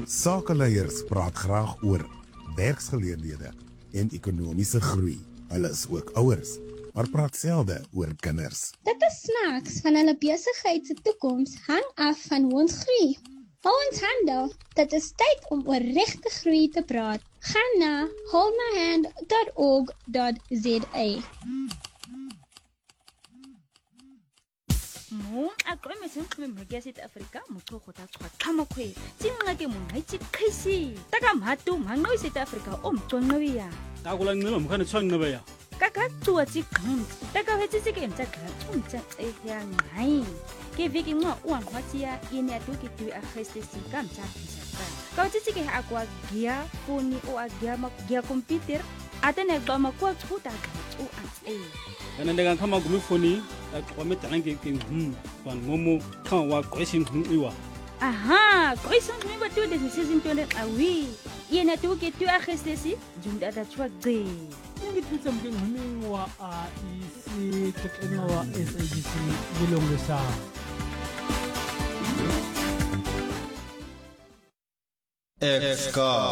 Sakeleiers praat graag oor werksgeleenthede en ekonomiese groei. Hulle is ook ouers, maar praat selde oor kinders. Dit is snaaks, van hulle besigheid se toekoms hang af van hoe ons groei. Hou ons hande, dit is tyd om oor regte groei te praat. Gaan na holdmyhand.org.za. Mo akwe mesentwe mheke South Africa motho ta tshwaqhama khwe tsinqake mongaitsi khisi taka mhatu mangqo South Africa omconqobiya takula nceba mkhane tshwanqebeya kaka tsuwa tsigqum taka wetsi ke mtsa gra tsuntsa ya ngai ke viki ngwa uanqwatia ine atuki tu a khestesi ka mtsa pisa ka wetsi ke akwa gia foni o agia magia computer atene qoma kwa tsuta u atse kana ndeka khama kumifoni aqome tanke ke ban momo khan wa question iwa aha question iwa tu de sizintone awi yena tu ke tu akhestesi junda da chwaqe ngithusa mke ngumwa a isi tekena wa SABC ngilongisa Exka